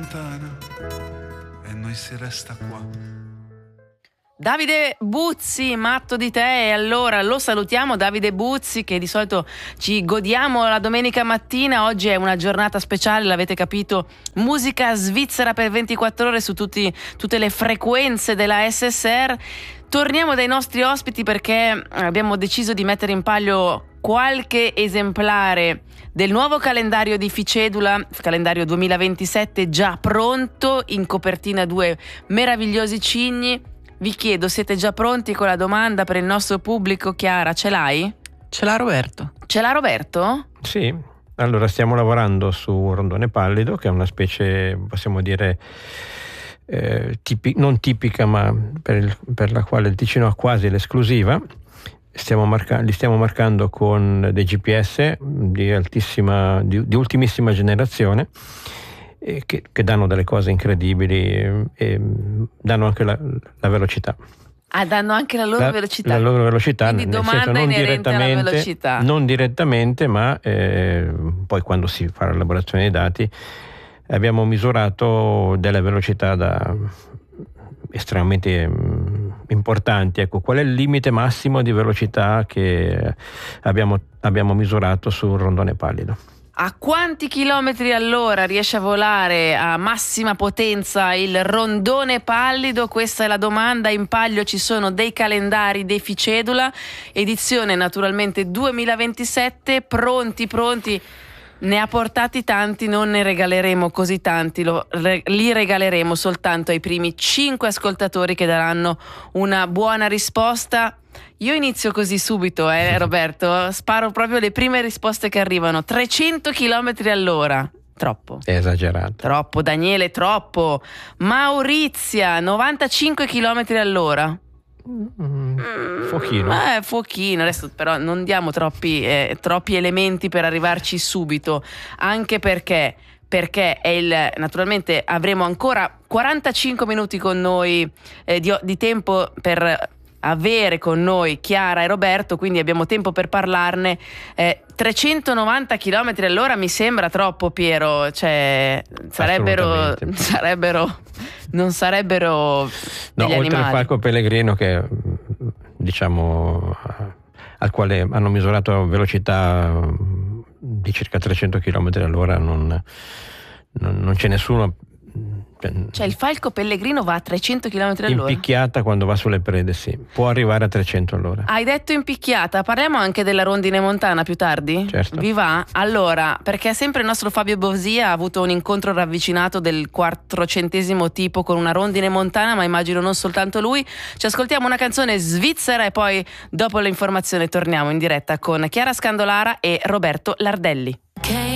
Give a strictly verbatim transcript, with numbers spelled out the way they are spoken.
lontana e noi si resta qua. Davide Buzzi, matto di te. E allora lo salutiamo, Davide Buzzi, che di solito ci godiamo la domenica mattina. Oggi è una giornata speciale, l'avete capito, musica svizzera per ventiquattro ore su tutti, tutte le frequenze della S S R. Torniamo dai nostri ospiti perché abbiamo deciso di mettere in palio qualche esemplare del nuovo calendario di Ficedula, calendario duemilaventisette, già pronto, in copertina due meravigliosi cigni. Vi chiedo, siete già pronti con la domanda per il nostro pubblico? Chiara, ce l'hai? Ce l'ha Roberto. Ce l'ha Roberto? Sì, allora stiamo lavorando su Rondone Pallido, che è una specie, possiamo dire, eh, tipi, non tipica, ma per, il, per la quale il Ticino ha quasi l'esclusiva. Stiamo marca- li stiamo marcando con dei G P S di altissima, di, di ultimissima generazione, e che, che danno delle cose incredibili e, e danno anche la, la velocità. Ah, danno anche la loro la, velocità. La loro velocità, quindi nel domanda senso non inerente alla direttamente, velocità. non direttamente, ma eh, poi quando si fa l'elaborazione dei dati abbiamo misurato delle velocità da estremamente mh, importanti. Ecco, qual è il limite massimo di velocità che abbiamo, abbiamo misurato sul Rondone Pallido? A quanti chilometri all'ora riesce a volare a massima potenza il Rondone Pallido? Questa è la domanda. In palio ci sono dei calendari dei Ficedula, edizione naturalmente duemilaventisette, pronti pronti. Ne ha portati tanti, non ne regaleremo così tanti, lo, re, li regaleremo soltanto ai primi cinque ascoltatori che daranno una buona risposta. Io inizio così subito, eh, Roberto, sparo proprio le prime risposte che arrivano. trecento chilometri all'ora, troppo. È esagerato. Troppo, Daniele, troppo. Maurizia, novantacinque chilometri all'ora. Mm, fuochino. Eh, fuochino. Adesso però non diamo troppi, eh, troppi elementi per arrivarci subito, anche perché perché è il, naturalmente avremo ancora quarantacinque minuti con noi eh, di, di tempo per avere con noi Chiara e Roberto, quindi abbiamo tempo per parlarne. eh, trecentonovanta chilometri all'ora mi sembra troppo, Piero, cioè sarebbero sarebbero non sarebbero no, degli oltre animali. al falco pellegrino, che diciamo al quale hanno misurato velocità di circa trecento chilometri all'ora, non, non, non c'è nessuno. Cioè il falco pellegrino va a trecento chilometri all'ora? In picchiata, quando va sulle prede, sì, può arrivare a trecento all'ora. Hai detto in picchiata, parliamo anche della rondine montana più tardi? Certo. Vi va? Allora, perché sempre il nostro Fabio Bosia ha avuto un incontro ravvicinato del quattrocentesimo tipo con una rondine montana, ma immagino non soltanto lui. Ci ascoltiamo una canzone svizzera e poi dopo l'informazione torniamo in diretta con Chiara Scandolara e Roberto Lardelli.